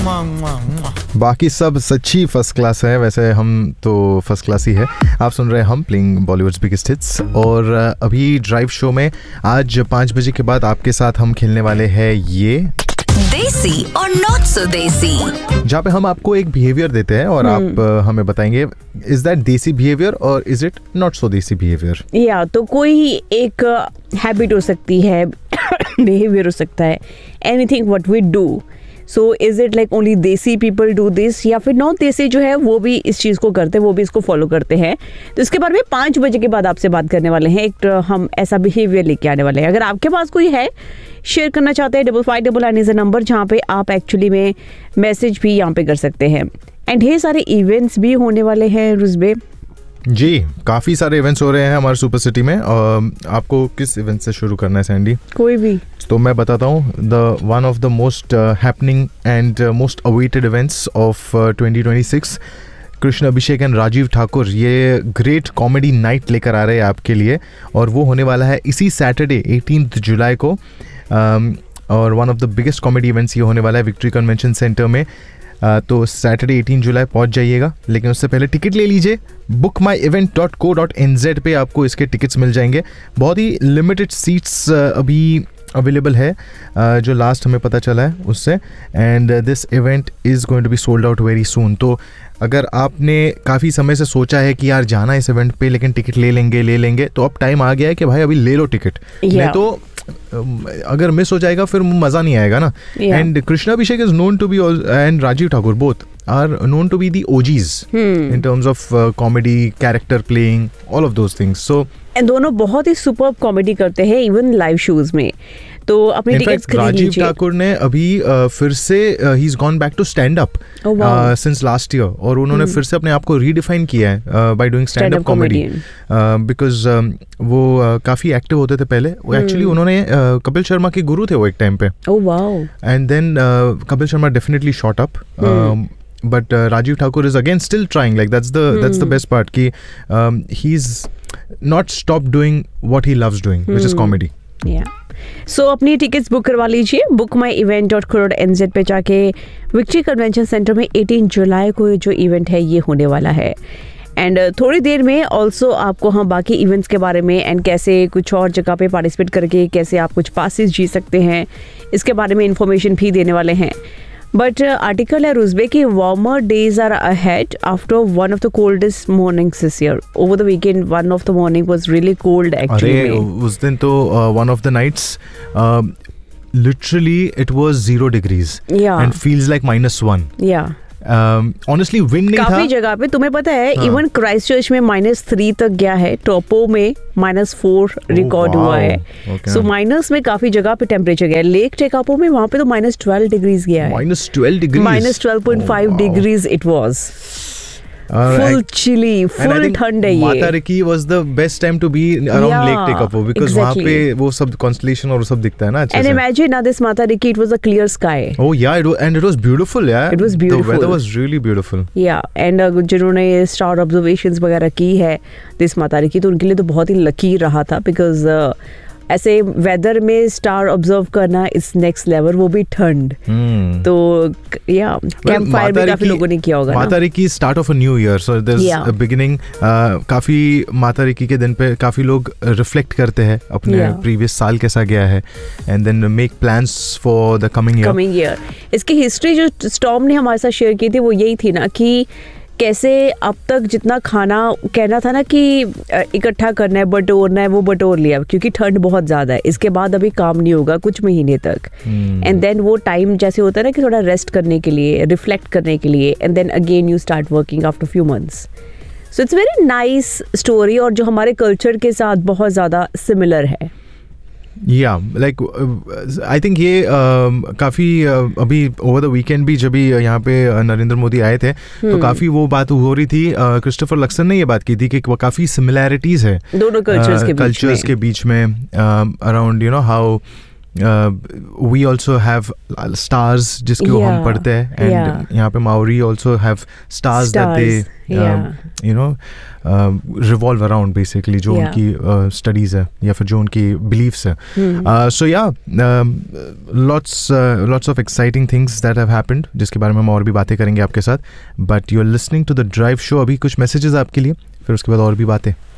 बाकी सब सच्ची फर्स्ट क्लास है, वैसे हम तो फर्स्ट क्लास ही है। आप सुन रहे हैं हम प्लेइंग बॉलीवुड्स बिगेस्ट हिट्स, और अभी ड्राइव शो में आज 5 बजे के बाद आपके साथ हम खेलने वाले हैं ये देसी और नॉट सो देसी, जहाँ पे हम आपको एक बिहेवियर देते हैं और आप हमें बताएंगे इज दैट देसी बिहेवियर और इज इट नॉट सो देसी बिहेवियर। या तो कोई एक हैबिट हो सकती है, बिहेवियर हो सकता है, anything what we do. So is it like only देसी पीपल डू दिस, या फिर नॉट देसी जो है वो भी इस चीज़ को करते हैं, वो भी इसको फॉलो करते हैं। तो इसके बारे में 5 बजे के बाद आपसे बात करने वाले हैं। एक हम ऐसा बिहेवियर लेके आने वाले हैं। अगर आपके पास कोई है, शेयर करना चाहते हैं, 5599 इज अ नंबर जहाँ पे आप एक्चुअली में मैसेज भी यहाँ पे कर सकते हैं। एंड ढेर सारे इवेंट्स भी होने वाले हैं रुजबे जी, काफ़ी सारे इवेंट्स हो रहे हैं हमारे सुपर सिटी में। आपको किस इवेंट से शुरू करना है सैंडी? कोई भी तो मैं बताता हूँ, the one of the most happening and most awaited events of 2026, Krishna Abhishek and Rajiv Thakur ये ग्रेट कॉमेडी नाइट लेकर आ रहे हैं आपके लिए, और वो होने वाला है इसी सैटरडे 18 जुलाई को। और one of the biggest comedy events ये होने वाला है विक्ट्री कन्वेंशन सेंटर में। तो सैटरडे 18 जुलाई पहुंच जाइएगा, लेकिन उससे पहले टिकट ले लीजिए। bookmyevent.co.nz पे आपको इसके टिकट्स मिल जाएंगे। बहुत ही लिमिटेड सीट्स अभी अवेलेबल है, जो लास्ट हमें पता चला है उससे, and this event is going to be sold out very soon. तो अगर आपने काफ़ी समय से सोचा है कि यार जाना है इस इवेंट पे लेकिन टिकट ले लेंगे, तो अब टाइम आ गया है कि भाई अभी ले लो टिकट, नहीं तो अगर मिस हो जाएगा फिर मज़ा नहीं आएगा ना। And Krishna Abhishek is known to be and Rajiv Thakur both are known to be the OGs in terms of comedy, character playing, all of those things. सो दोनों बहुत ही सुपर्ब कॉमेडी करते हैं इवन लाइव शोज में। तो अपनी टिकट्स खरीद लीजिए। राजीव ठाकुर ने अभी फिर से he is gone back to stand up since last year, और उन्होंने फिर से अपने आप को रीडिफाइन किया है by doing stand up comedy, because वो काफी एक्टिव होते थे पहले। वो एक्चुअली उन्होंने कपिल शर्मा के गुरु थे वो एक टाइम पे, and then Kapil Sharma definitely shot up, but Rajiv Thakur is again still trying. Like that's the best part ki he's not stopped doing what he loves doing, which is comedy. Yeah. So अपनी tickets book करवा लीजिए bookmyevent.co.nz पे जाके। Victory convention centre में 18 जुलाई को जो event है ये होने वाला है। एंड थोड़ी देर में ऑल्सो आपको हम बाकी इवेंट्स के बारे में एंड कैसे कुछ और जगह पे पार्टिसिपेट करके कैसे आप कुछ पासेस जीत सकते हैं इसके बारे में इंफॉर्मेशन भी देने वाले हैं। बट आर्टिकल है रुजबे की warmer days are ahead after one of the coldest mornings this year. Over the weekend one of the morning was really cold actually. अरे उस दिन तो one of the nights literally it was 0 degrees and feels like -1. Honestly wind नहीं था काफी जगह पे। तुम्हें पता है इवन क्राइस्ट चर्च में -3 तक गया है, टोपो में -4 रिकॉर्ड हुआ है। सो माइनस में काफी जगह पे टेम्परेचर गया है। लेक टेकापो में वहां पे तो -12 डिग्रीज गया है, -12.5 degrees it was. Full chilly, full ठंड है ये। माता Ricky was the best time to be around Lake Tekapo because वहाँ पे वो सब constellation और सब दिखता है ना अच्छे से। And imagine now this Mata Riki, it was a clear sky. Oh yeah, and it was beautiful, yeah. It was beautiful. The weather was really beautiful. Yeah, and जिन्होंने स्टार ऑब्जर्वेशंस वगैरह की है दिस माता Ricky, तो उनके लिए तो बहुत ही लकी रहा था, बिकॉज ऐसे वेदर में स्टार ऑब्जर्व करना इज नेक्स्ट लेवल, वो भी ठंड। तो या कैंप फायर भी काफी लोगों ने किया होगा। माता Ricky start of a new year, so there is a beginning. काफी माता रिकी के दिन पे काफी लोग रिफ्लेक्ट करते हैं अपने प्रीवियस साल कैसा गया है, and then make plans for the coming year. इसकी हिस्ट्री जो स्टॉर्म ने हमारे साथ शेयर की थी वो यही थी ना कि कैसे अब तक जितना खाना कहना था ना कि इकट्ठा करना है, बटोरना है, वो बटोर लिया क्योंकि ठंड बहुत ज़्यादा है। इसके बाद अभी काम नहीं होगा कुछ महीने तक, एंड देन वो टाइम जैसे होता है ना कि थोड़ा रेस्ट करने के लिए, रिफ्लेक्ट करने के लिए, and then again you start working after few months. So it's very nice story, और जो हमारे कल्चर के साथ बहुत ज़्यादा सिमिलर है। लाइक आई थिंक ये काफ़ी अभी ओवर द वीकेंड भी जब यहाँ पे नरेंद्र मोदी आए थे तो काफ़ी वो बात हो रही थी। क्रिस्टोफर लक्सन ने ये बात की थी कि काफ़ी सिमिलैरिटीज़ है दोनों कल्चर्स के बीच में around you know how we also have stars जिसके Yeah. हम पढ़ते हैं, Yeah. एंड यहाँ पे Maori also have stars that they Yeah. You know revolve around basically, जो Yeah. उनकी स्टडीज़ है या फिर जो उनकी बिलीफ्स है. सो या lots of exciting things that have happened, जिसके बारे में हम और भी बातें करेंगे आपके साथ. But you are listening to the drive show. अभी कुछ मैसेजेस आपके लिए, फिर उसके बाद और भी बातें.